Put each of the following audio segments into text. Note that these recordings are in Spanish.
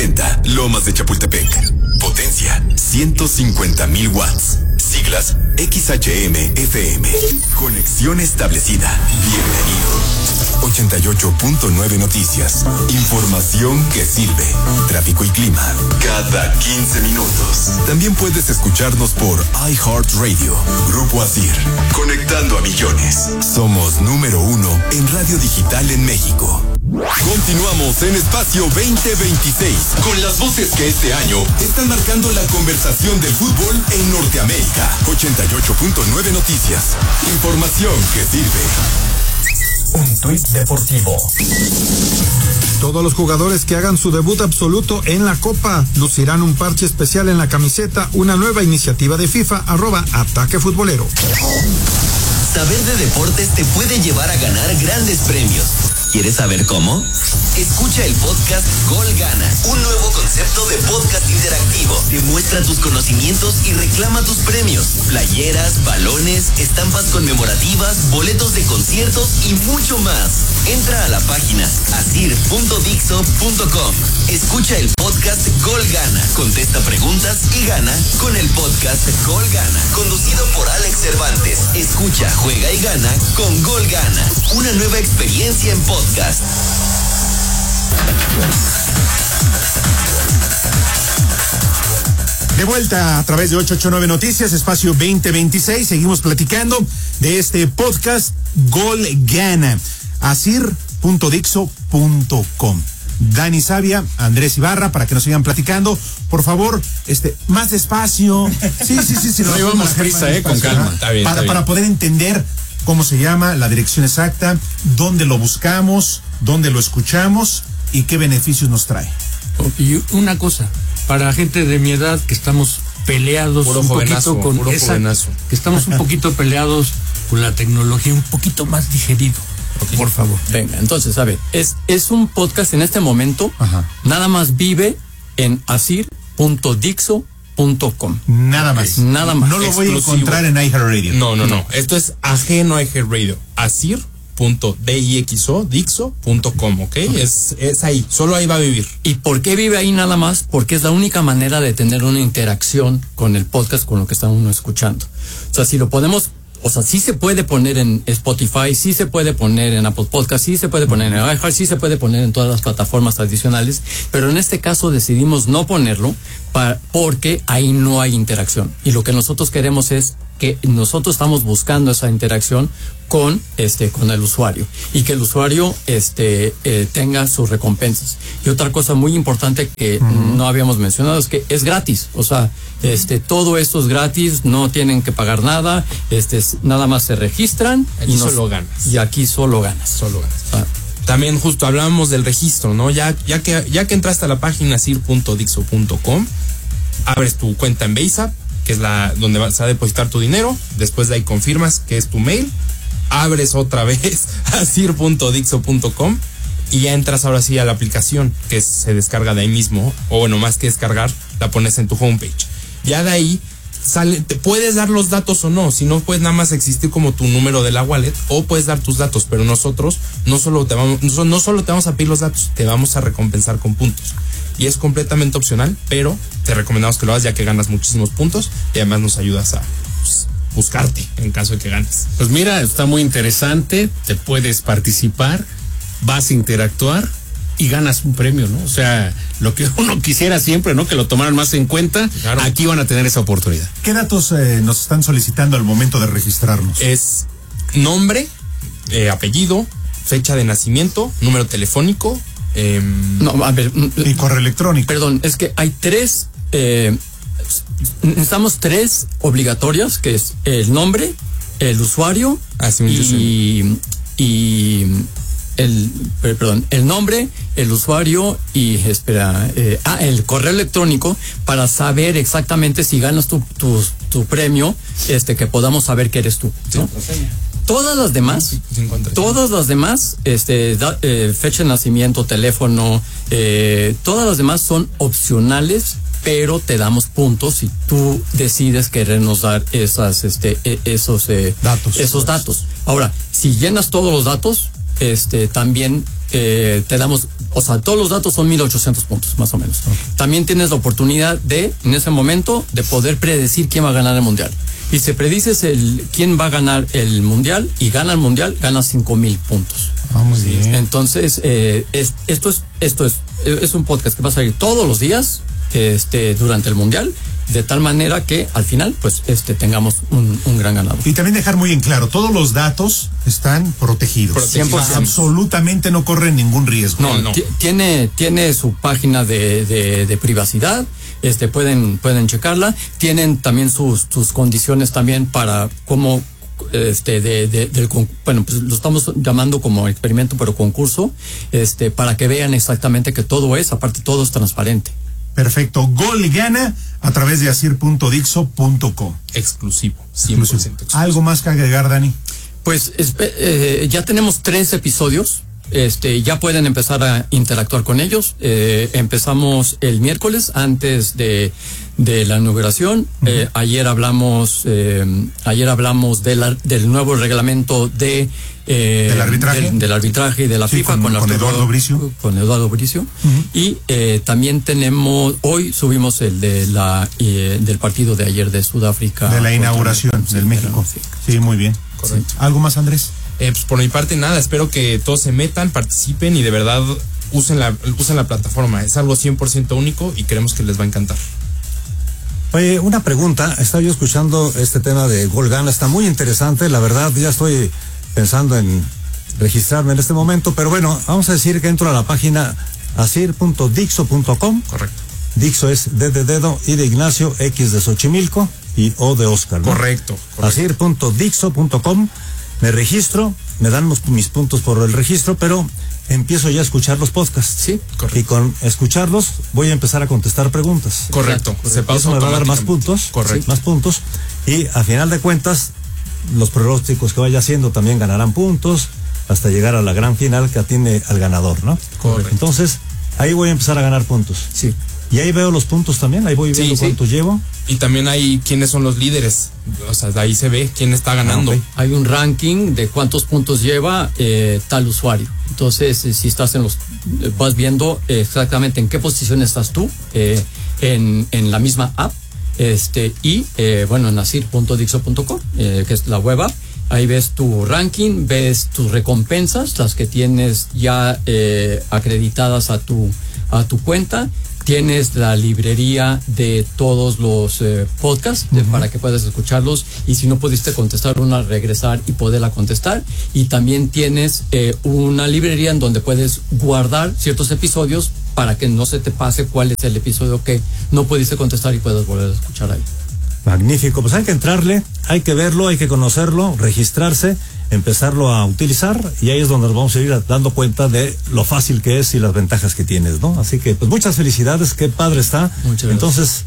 160, Lomas de Chapultepec. Potencia, 150,000 watts. Siglas, XHM-FM. Conexión establecida. Bienvenido. 88.9 Noticias. Información que sirve. Tráfico y clima. Cada 15 minutos. También puedes escucharnos por iHeartRadio. Grupo ASIR. Conectando a millones. Somos número 1 en radio digital en México. Continuamos en Espacio 2026 con las voces que este año están marcando la conversación del fútbol en Norteamérica. 88.9 Noticias. Información que sirve. Un tuit deportivo. Todos los jugadores que hagan su debut absoluto en la Copa lucirán un parche especial en la camiseta, una nueva iniciativa de FIFA, @Ataque Futbolero. Saber de deportes te puede llevar a ganar grandes premios. ¿Quieres saber cómo? Escucha el podcast Gol Gana, un nuevo concepto de podcast interactivo. Demuestra tus conocimientos y reclama tus premios. Playeras, balones, estampas conmemorativas, boletos de conciertos y mucho más. Entra a la página asir.dixo.com. Escucha el podcast Gol Gana. Contesta preguntas y gana con el podcast Gol Gana, conducido por Alex Cervantes. Escucha, juega y gana con Gol Gana. Una nueva experiencia en podcast. De vuelta a través de 889 Noticias, Espacio 2026. Seguimos platicando de este podcast Gol Gana. asir.dixo.com. Dani Savia, Andrés Ibarra, para que nos sigan platicando. Por favor, más despacio. Sí. No llevamos prisa, con calma. Está bien, para poder entender cómo se llama, la dirección exacta, dónde lo buscamos, dónde lo escuchamos y qué beneficios nos trae. Y una cosa, para gente de mi edad que estamos peleados puro un jovenazo, poquito con puro esa, jovenazo. que estamos un poquito peleados con la tecnología, un poquito más digerido. Okay. Por favor. Venga, entonces, a ver, es un podcast en este momento. Ajá. Nada más vive en asir.dixo.com. Nada más. Nada más. No lo voy a encontrar en iHeartRadio. No. Esto es ajeno a iHeartRadio. asir.dixo.com, ¿ok? Es ahí. Solo ahí va a vivir. ¿Y por qué vive ahí nada más? Porque es la única manera de tener una interacción con el podcast, con lo que está uno escuchando. O sea, si lo podemos... O sea, sí se puede poner en Spotify, sí se puede poner en Apple Podcast, sí se puede poner en iHeart, sí se puede poner en todas las plataformas tradicionales, pero en este caso decidimos no ponerlo porque ahí no hay interacción. Y lo que nosotros queremos es que nosotros estamos buscando esa interacción con el usuario y que el usuario tenga sus recompensas. Y otra cosa muy importante que no habíamos mencionado es que es gratis. O sea, todo esto es gratis, no tienen que pagar nada, nada más se registran y solo ganas. Y aquí solo ganas. También justo hablábamos del registro, ¿no? Ya que entraste a la página asir.dixo.com, abres tu cuenta en Base, que es donde vas a depositar tu dinero. Después de ahí confirmas que es tu mail, abres otra vez asir.dixo.com y ya entras ahora sí a la aplicación, que se descarga de ahí mismo, o bueno, más que descargar, la pones en tu homepage. Ya de ahí te puedes dar los datos o no, si no puedes nada más existir como tu número de la wallet, o puedes dar tus datos, pero nosotros no solo te vamos a pedir los datos, te vamos a recompensar con puntos. Y es completamente opcional, pero te recomendamos que lo hagas ya que ganas muchísimos puntos y además nos ayudas a buscarte en caso de que ganes. Pues mira, está muy interesante, te puedes participar, vas a interactuar y ganas un premio, ¿no? O sea, lo que uno quisiera siempre, ¿no? Que lo tomaran más en cuenta. Claro. Aquí van a tener esa oportunidad. ¿Qué datos nos están solicitando al momento de registrarnos? Es nombre, apellido, fecha de nacimiento, número telefónico. No, a ver. Y correo electrónico. Perdón, es que hay tres. Necesitamos tres obligatorias, que es el nombre, el usuario el nombre, el usuario y el correo electrónico, para saber exactamente si ganas tu premio, que podamos saber que eres tú, ¿no? Todas las demás, fecha de nacimiento, teléfono, todas las demás son opcionales, pero te damos puntos si tú decides querernos dar esos datos. Ahora, si llenas todos los datos, también te damos, o sea, todos los datos son 1800 puntos, más o menos. También tienes la oportunidad de, en ese momento, de poder predecir quién va a ganar el mundial. Y si predices quién va a ganar el mundial y gana el mundial, ganas 5000 puntos. Muy bien. Entonces, esto es un podcast que va a salir todos los días, durante el mundial, de tal manera que al final, pues, tengamos un gran ganador. Y también dejar muy en claro, todos los datos están protegidos. 100%. Absolutamente no corren ningún riesgo. No. Tiene su página de privacidad, pueden checarla, tienen también sus condiciones también para cómo, bueno, pues lo estamos llamando como experimento, pero concurso, para que vean exactamente que todo es transparente. Perfecto. Gol Gana a través de asir.dixo.com. Exclusivo, 100% exclusivo. ¿Algo más que agregar, Dani? Pues ya tenemos 3 episodios. Ya pueden empezar a interactuar con ellos. Empezamos el miércoles antes de la inauguración. Ayer hablamos del nuevo reglamento del arbitraje y de la FIFA con Eduardo Bricio. Con Eduardo Bricio. Y también hoy subimos el del partido de ayer de Sudáfrica. De la inauguración del México. Sí, muy bien. Correcto. ¿Algo más, Andrés? Pues por mi parte nada, espero que todos se metan, participen y de verdad usen la plataforma. Es algo 100% único y creemos que les va a encantar. Oye, una pregunta, estaba yo escuchando este tema de Gol Gana, está muy interesante, la verdad ya estoy pensando en registrarme en este momento, pero bueno, vamos a decir que entro a la página asir.dixo.com. Correcto. Dixo es D de dedo, I de Ignacio, X de Xochimilco y O de Oscar, ¿no? Correcto. Asir.dixo.com. Me registro, me dan mis puntos por el registro, pero empiezo ya a escuchar los podcasts. Sí, correcto. Y con escucharlos voy a empezar a contestar preguntas. Correcto. Se pausa. Eso me va a dar más puntos. Correcto. Sí, más puntos. Y a final de cuentas, los pronósticos que vaya haciendo también ganarán puntos hasta llegar a la gran final que atiene al ganador, ¿no? Correcto. Entonces, ahí voy a empezar a ganar puntos. Sí. Y ahí veo los puntos también, ahí voy viendo cuántos llevo. Y también hay quiénes son los líderes, o sea, de ahí se ve quién está ganando. Okay. Hay un ranking de cuántos puntos lleva tal usuario. Entonces, si estás vas viendo exactamente en qué posición estás tú en la misma app, bueno, en asir.dixo.com, que es la web app. Ahí ves tu ranking, ves tus recompensas, las que tienes ya acreditadas a tu cuenta. Tienes la librería de todos los podcasts para que puedas escucharlos, y si no pudiste contestar una, regresar y poderla contestar. Y también tienes una librería en donde puedes guardar ciertos episodios para que no se te pase cuál es el episodio que no pudiste contestar y puedas volver a escuchar ahí. Magnífico, pues hay que entrarle, hay que verlo, hay que conocerlo, registrarse, empezarlo a utilizar, y ahí es donde nos vamos a ir dando cuenta de lo fácil que es y las ventajas que tienes, ¿no? Así que, pues muchas felicidades, qué padre está. Muchas gracias. Entonces,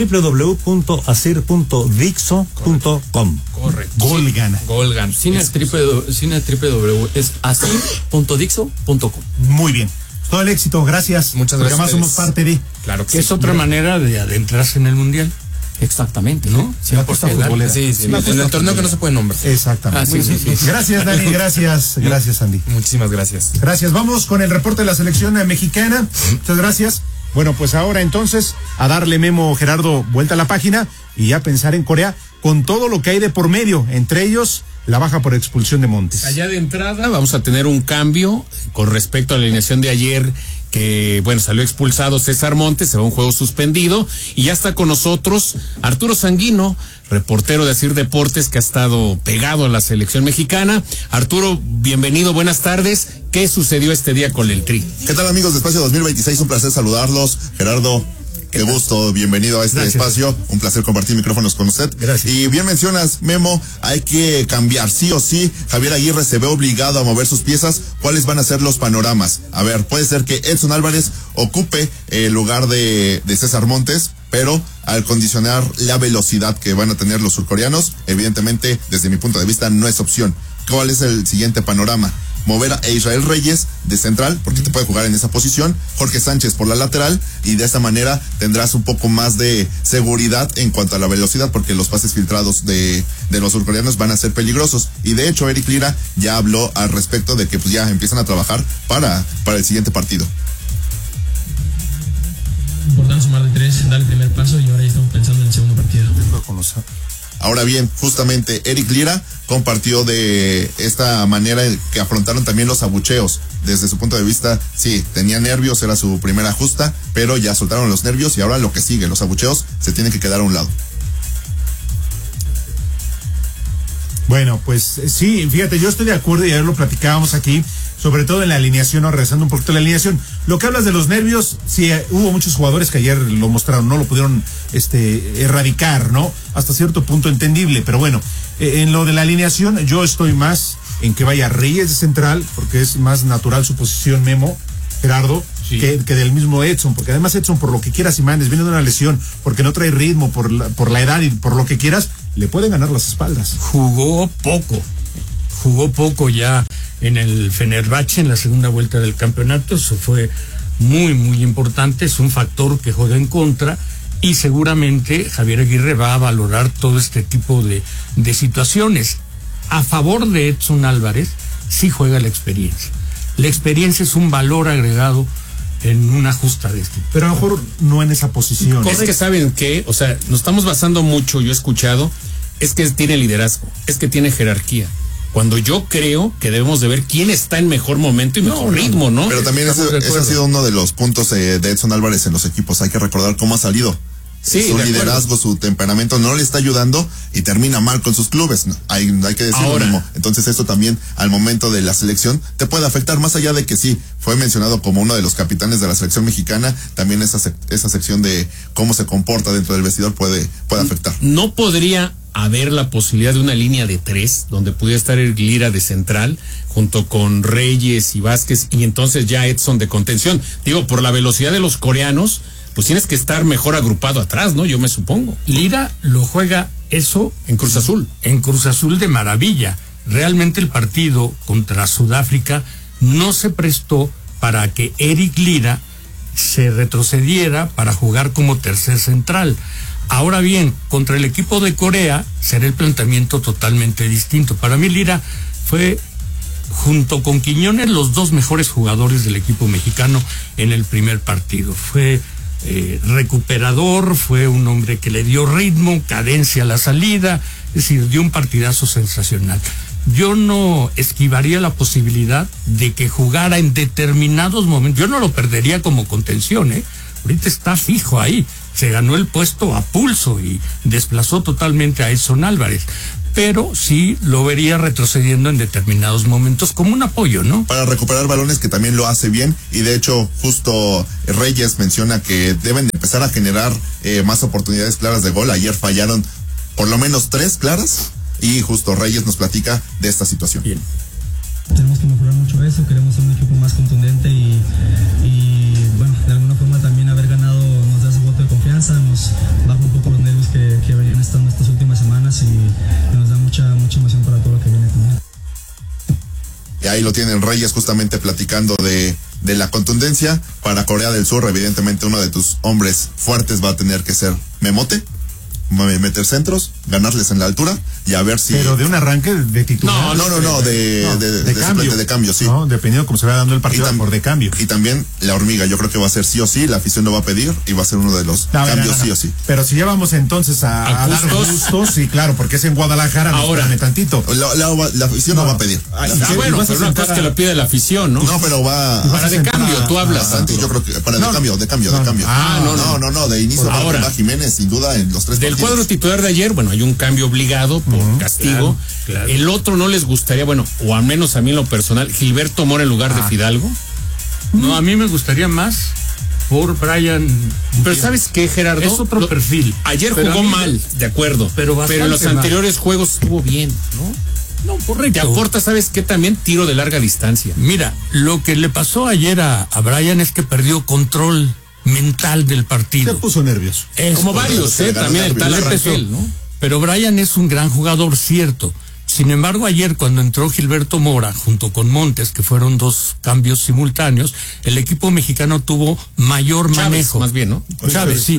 www.asir.dixo.com. Correcto. Gol Gana. Gol Gana. Sin el www, es asir.dixo.com. Muy bien. Todo el éxito, gracias. Muchas Porque gracias. además somos parte de. Claro que Que sí. es otra manera de adentrarse en el mundial. Exactamente, ¿no? La apuesta futbolera. Sí, en el torneo que no se puede nombrar. Exactamente. Sí. Gracias, Dani. Gracias, Andy. Muchísimas gracias. Gracias. Vamos con el reporte de la selección mexicana. Muchas gracias. Bueno, pues ahora entonces a darle, Memo, Gerardo, vuelta a la página y ya pensar en Corea con todo lo que hay de por medio, entre ellos la baja por expulsión de Montes. Allá de entrada vamos a tener un cambio con respecto a la alineación de ayer, que bueno, salió expulsado César Montes, se va a un juego suspendido, y ya está con nosotros Arturo Sanguino, reportero de Asir Deportes, que ha estado pegado a la selección mexicana. Arturo, bienvenido, buenas tardes. ¿Qué sucedió este día con el Tri? ¿Qué tal, amigos de Espacio 2026? Un placer saludarlos. Gerardo, qué gusto, bienvenido a este espacio, un placer compartir micrófonos con usted. Gracias. Y bien mencionas, Memo, hay que cambiar, sí o sí. Javier Aguirre se ve obligado a mover sus piezas. ¿Cuáles van a ser los panoramas? A ver, puede ser que Edson Álvarez ocupe el lugar de César Montes, pero al condicionar la velocidad que van a tener los surcoreanos, evidentemente, desde mi punto de vista, no es opción. ¿Cuál es el siguiente panorama? mover a Israel Reyes de central, porque te puede jugar en esa posición, Jorge Sánchez por la lateral, y de esa manera tendrás un poco más de seguridad en cuanto a la velocidad, porque los pases filtrados de los surcoreanos van a ser peligrosos. Y de hecho Eric Lira ya habló al respecto de que pues ya empiezan a trabajar para el siguiente partido. Importante sumar de 3, dar el primer paso, y ahora ya estamos pensando en el segundo partido. Ahora bien, justamente Eric Lira compartió de esta manera que afrontaron también los abucheos. Desde su punto de vista, sí, tenía nervios, era su primera justa, pero ya soltaron los nervios y ahora lo que sigue, los abucheos se tienen que quedar a un lado. Bueno, pues sí, fíjate, yo estoy de acuerdo y ayer lo platicábamos aquí, sobre todo en la alineación, ¿no? Regresando un poquito a la alineación. Lo que hablas de los nervios, sí, hubo muchos jugadores que ayer lo mostraron, no lo pudieron erradicar, ¿no? Hasta cierto punto entendible, pero bueno, en lo de la alineación yo estoy más en que vaya Reyes de central, porque es más natural su posición, Memo, Gerardo, sí, que del mismo Edson, porque además Edson, por lo que quieras y mandes, viene de una lesión, porque no trae ritmo, por la edad y por lo que quieras, le pueden ganar las espaldas. Jugó poco ya en el Fenerbahce en la segunda vuelta del campeonato. Eso fue muy, muy importante. Es un factor que juega en contra, y seguramente Javier Aguirre va a valorar todo este tipo de situaciones. A favor de Edson Álvarez sí juega la experiencia. La experiencia es un valor agregado en una justa de este. Pero a lo mejor no en esa posición. Correcto. Es que saben que, o sea, nos estamos basando mucho, yo he escuchado, es que tiene liderazgo, es que tiene jerarquía. Cuando yo creo que debemos de ver quién está en mejor momento y mejor ritmo, ¿no? Pero también ese ha sido uno de los puntos de Edson Álvarez en los equipos. Hay que recordar cómo ha salido. Sí, su liderazgo, su temperamento no le está ayudando y termina mal con sus clubes, ¿no? Hay que decirlo mismo. Entonces esto también al momento de la selección te puede afectar, más allá de que sí, fue mencionado como uno de los capitanes de la selección mexicana, también esa sección de cómo se comporta dentro del vestidor puede afectar. No podría haber la posibilidad de una línea de 3 donde pudiera estar el Lira de central junto con Reyes y Vázquez, y entonces ya Edson de contención. Digo, por la velocidad de los coreanos, pues tienes que estar mejor agrupado atrás, ¿no? Yo me supongo. Lira lo juega eso en Cruz Azul. En Cruz Azul de maravilla. Realmente el partido contra Sudáfrica no se prestó para que Eric Lira se retrocediera para jugar como tercer central. Ahora bien, contra el equipo de Corea será el planteamiento totalmente distinto. Para mí Lira fue, junto con Quiñones, los dos mejores jugadores del equipo mexicano en el primer partido. Fue recuperador, fue un hombre que le dio ritmo, cadencia a la salida, es decir, dio un partidazo sensacional. Yo no esquivaría la posibilidad de que jugara en determinados momentos. Yo no lo perdería como contención, ahorita está fijo ahí, se ganó el puesto a pulso y desplazó totalmente a Edson Álvarez, pero sí lo vería retrocediendo en determinados momentos como un apoyo, ¿no? Para recuperar balones, que también lo hace bien, y de hecho justo Reyes menciona que deben de empezar a generar más oportunidades claras de gol. Ayer fallaron por lo menos 3 claras, y justo Reyes nos platica de esta situación. Bien. Tenemos que mejorar mucho eso, queremos ser un equipo más contundente y bueno, de alguna forma también haber ganado nos da ese voto de confianza, nos baja un poco los nervios que venían estando estas últimas semanas y nos da mucha emoción para todo lo que viene también. Y ahí lo tienen Reyes justamente platicando de la contundencia. Para Corea del Sur, evidentemente uno de tus hombres fuertes va a tener que ser Memote, meter centros, ganarles en la altura y a ver si... Pero de un arranque de titular. No, de cambio, sí. No, dependiendo cómo se va dando el partido, por de cambio. Y también la hormiga, yo creo que va a ser sí o sí, la afición lo va a pedir y va a ser uno de los cambios sí o sí. Pero si ya vamos entonces a dar gustos, sí, claro, porque es en Guadalajara, ahora tantito. La afición no va a pedir. Bueno, pero una cosa es que lo pide la afición, ¿no? No, pero va... Para de cambio, tú hablas. Yo creo que para de cambio. No, de inicio va Jiménez, sin duda, en los 3 partidos. El cuadro titular de ayer, bueno, hay un cambio obligado por castigo. Claro. El otro no les gustaría, bueno, o al menos a mí en lo personal, Gilberto Mora en lugar de Fidalgo. No, a mí me gustaría más por Brian. Pero ¿sabes qué, Gerardo? Es otro perfil. Ayer jugó mal, de acuerdo. Pero en los anteriores juegos estuvo bien, ¿no? No, correcto. Te aporta, ¿sabes qué? También tiro de larga distancia. Mira, lo que le pasó ayer a Brian es que perdió control mental del partido. Se puso nervioso. Como varios, también el tal Rangel, ¿no? Pero Brian es un gran jugador, cierto. Sin embargo, ayer cuando entró Gilberto Mora junto con Montes, que fueron dos cambios simultáneos, el equipo mexicano tuvo mayor manejo. Más bien, ¿no? Chávez, sí.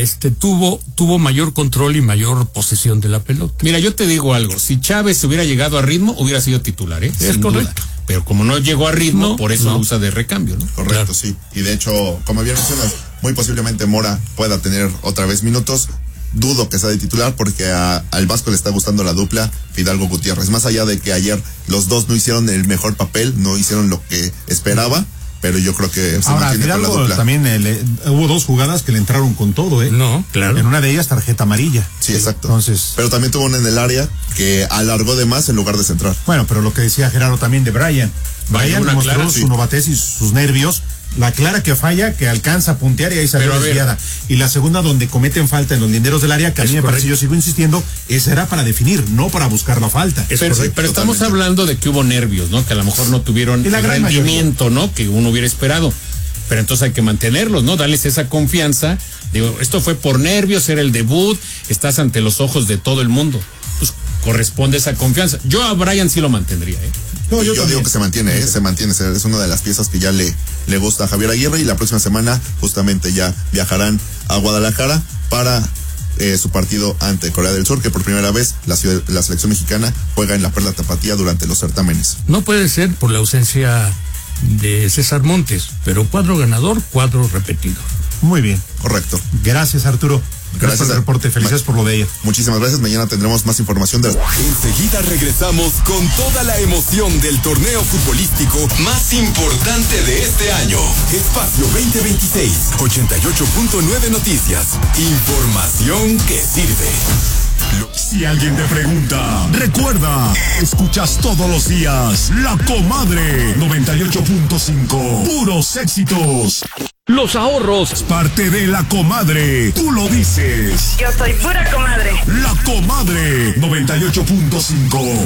Tuvo mayor control y mayor posesión de la pelota. Mira, yo te digo algo, si Chávez hubiera llegado a ritmo, hubiera sido titular, ¿eh? Es sin correcto. duda. Pero como no llegó a ritmo, por eso lo usa de recambio, ¿no? Correcto, claro. Sí. Y de hecho, como bien mencionas, muy posiblemente Mora pueda tener otra vez minutos. Dudo que sea de titular porque al Vasco le está gustando la dupla Fidalgo Gutiérrez. Más allá de que ayer los dos no hicieron el mejor papel, no hicieron lo que esperaba, pero yo creo que se ahora, mantiene con la dupla. También hubo dos jugadas que le entraron con todo, ¿eh? No, claro. En una de ellas tarjeta amarilla. Sí, exacto. Entonces, pero también tuvo una en el área que alargó de más en lugar de centrar. Bueno, pero lo que decía Gerardo también de Brian mostró su novatez y sus nervios. La clara que falla, que alcanza a puntear y ahí salió desviada. Y la segunda donde cometen falta en los linderos del área, que a mí me parece, yo sigo insistiendo, esa era para definir, no para buscar la falta. Pero estamos hablando de que hubo nervios, ¿no? Que a lo mejor no tuvieron el rendimiento, ¿no? Que uno hubiera esperado. Pero entonces hay que mantenerlos, ¿no? Darles esa confianza. Digo, esto fue por nervios, era el debut, estás ante los ojos de todo el mundo. Pues corresponde esa confianza. Yo a Brian sí lo mantendría, ¿eh? No, yo digo que se mantiene, es una de las piezas que ya le gusta a Javier Aguirre, y la próxima semana justamente ya viajarán a Guadalajara para su partido ante Corea del Sur, que por primera vez la selección mexicana juega en la Perla Tapatía durante los certámenes. No puede ser por la ausencia de César Montes, pero cuadro ganador, cuadro repetido. Muy bien. Correcto. Gracias, Arturo. Gracias por el reporte, felicidades por lo de ella. Muchísimas gracias, mañana tendremos más información de... Enseguida regresamos con toda la emoción del torneo futbolístico más importante de este año. Espacio 2026, 88.9 Noticias. Información que sirve. Si alguien te pregunta, recuerda, escuchas todos los días La Comadre 98.5, puros éxitos. Los ahorros es parte de La Comadre, tú lo dices. Yo soy pura comadre. La Comadre 98.5.